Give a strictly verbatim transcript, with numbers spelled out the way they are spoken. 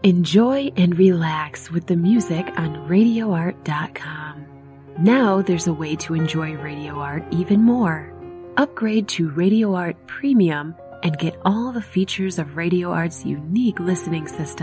Enjoy and relax with the music on radio art dot com. Now there's a way to enjoy Radio Art even more. Upgrade to Radio Art Premium and get all the features of Radio Art's unique listening system.